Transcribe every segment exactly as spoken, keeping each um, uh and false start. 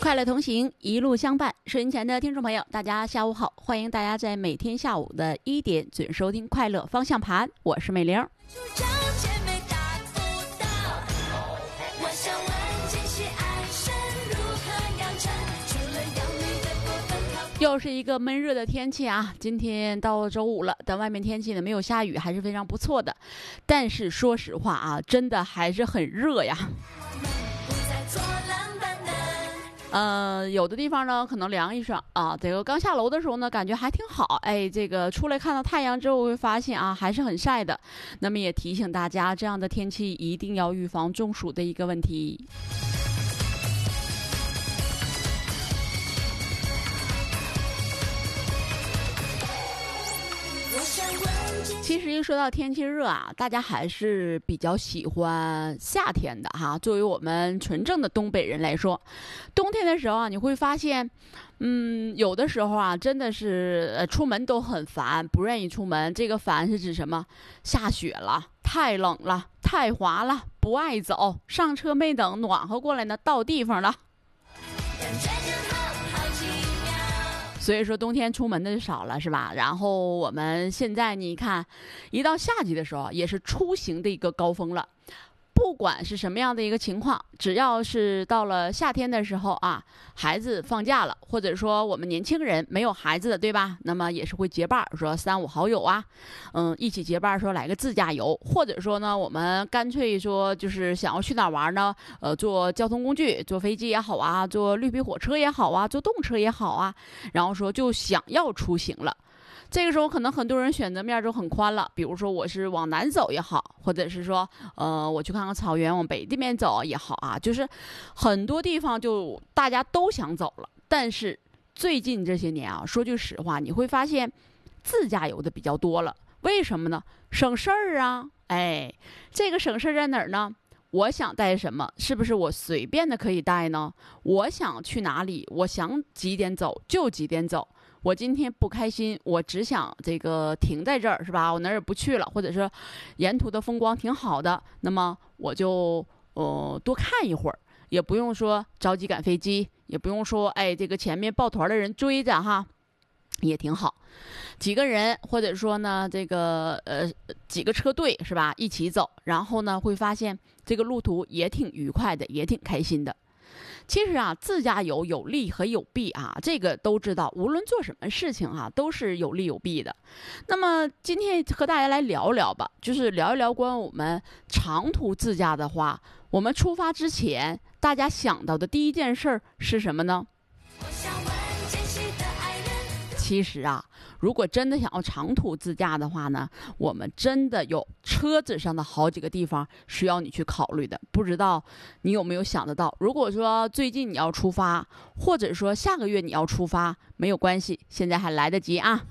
快乐同行，一路相伴。收音前的听众朋友，大家下午好，欢迎大家在每天下午的一点准收听快乐方向盘，我是美玲。又是一个闷热的天气啊！今天到周五了，但外面天气呢没有下雨，还是非常不错的。但是说实话啊，真的还是很热呀。呃，有的地方呢可能凉一声啊，这个刚下楼的时候呢，感觉还挺好。哎，这个出来看到太阳之后，会发现啊，还是很晒的。那么也提醒大家，这样的天气一定要预防中暑的一个问题。其实一说到天气热啊，大家还是比较喜欢夏天的哈。作为我们纯正的东北人来说，冬天的时候啊，你会发现，嗯，有的时候啊，真的是呃出门都很烦，不愿意出门。这个烦是指什么？下雪了，太冷了，太滑了，不爱走，上车没等暖和过来呢，到地方了。所以说冬天出门的就少了，是吧？然后我们现在你看，一到夏季的时候，也是出行的一个高峰了。不管是什么样的一个情况，只要是到了夏天的时候啊，孩子放假了，或者说我们年轻人没有孩子的，对吧？那么也是会结伴，说三五好友啊，嗯，一起结伴说来个自驾游，或者说呢，我们干脆说就是想要去哪玩呢？呃，坐交通工具，坐飞机也好啊，坐绿皮火车也好啊，坐动车也好啊，然后说就想要出行了。这个时候可能很多人选择面就很宽了，比如说我是往南走也好，或者是说呃我去看看草原往北这边走也好啊，就是很多地方就大家都想走了。但是最近这些年啊，说句实话，你会发现自驾游的比较多了。为什么呢？省事儿啊。哎，这个省事儿在哪儿呢？我想带什么，是不是我随便的可以带呢？我想去哪里，我想几点走就几点走。我今天不开心，我只想这个停在这儿，是吧？我哪儿也不去了，或者是沿途的风光挺好的，那么我就呃多看一会儿，也不用说着急赶飞机，也不用说哎这个前面抱团的人追着哈，也挺好。几个人或者说呢这个呃几个车队是吧，一起走，然后呢会发现这个路途也挺愉快的，也挺开心的。其实啊，自驾游有利和有弊啊，这个都知道。无论做什么事情啊，都是有利有弊的。那么今天和大家来聊聊吧，就是聊一聊关于我们长途自驾的话，我们出发之前，大家想到的第一件事是什么呢？其实啊，如果真的想要长途自驾的话呢，我们真的有车子上的好几个地方需要你去考虑的。不知道你有没有想得到？如果说最近你要出发，或者说下个月你要出发，没有关系，现在还来得及啊。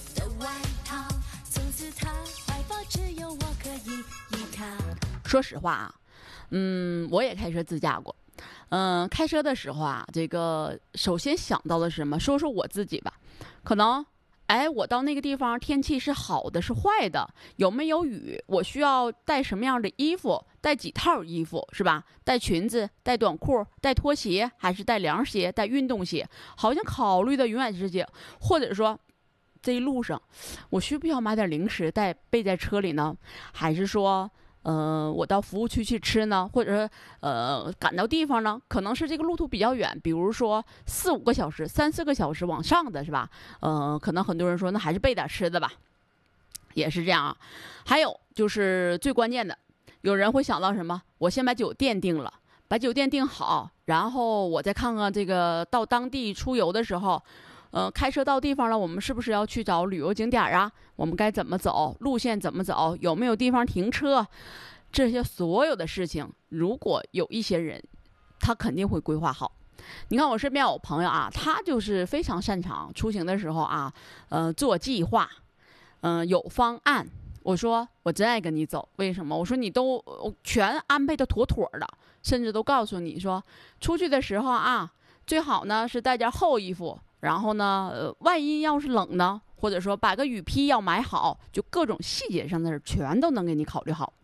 说实话啊，嗯，我也开车自驾过。嗯，开车的时候啊，这个首先想到的是什么？说说我自己吧。可能，哎，我到那个地方天气是好的是坏的，有没有雨，我需要带什么样的衣服，带几套衣服是吧？带裙子，带短裤，带拖鞋，还是带凉鞋，带运动鞋？好像考虑的永远是这些。或者说这一路上我需不需要买点零食带备在车里呢？还是说呃，我到服务区去吃呢，或者是呃赶到地方呢，可能是这个路途比较远，比如说四五个小时、三四个小时往上的是吧？呃，可能很多人说那还是备点吃的吧，也是这样啊。还有就是最关键的，有人会想到什么？我先把酒店订了，把酒店订好，然后我再看看这个到当地出游的时候。呃，开车到地方了，我们是不是要去找旅游景点啊？我们该怎么走？路线怎么走？有没有地方停车？这些所有的事情，如果有一些人，他肯定会规划好。你看我身边有朋友啊，他就是非常擅长出行的时候啊，呃，做计划，嗯、呃，有方案。我说我真爱跟你走，为什么？我说你都全安排的妥妥的，甚至都告诉你说，出去的时候啊，最好呢是带件厚衣服。然后呢，呃，万一要是冷呢，或者说把个雨披要买好，就各种细节上的事全都能给你考虑好。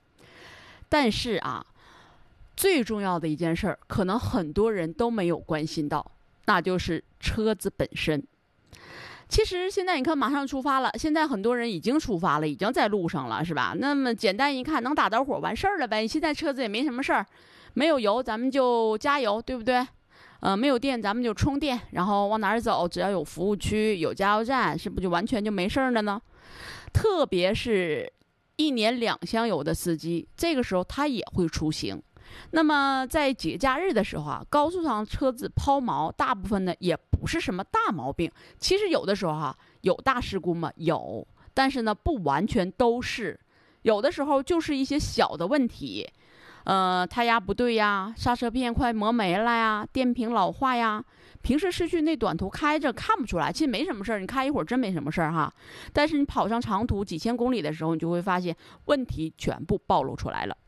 但是啊，最重要的一件事儿，可能很多人都没有关心到， 那就是车子本身。其实现在你看马上出发了，现在很多人已经出发了，已经在路上了，是吧？那么简单一看，能打着火完事儿了呗。现在车子也没什么事儿，没有油咱们就加油，对不对？呃，没有电咱们就充电，然后往哪儿走，只要有服务区有加油站，是不是就完全就没事儿了呢？特别是一年两箱油的司机，这个时候他也会出行。那么在节假日的时候啊，高速上车子抛锚，大部分呢也不是什么大毛病。其实有的时候哈、啊，有大事故吗？有，但是呢不完全都是，有的时候就是一些小的问题，呃，胎压不对呀，刹车片快磨没了呀，电瓶老化呀。平时市区那短途开着看不出来，其实没什么事儿，你开一会儿真没什么事儿哈。但是你跑上长途几千公里的时候，你就会发现问题全部暴露出来了。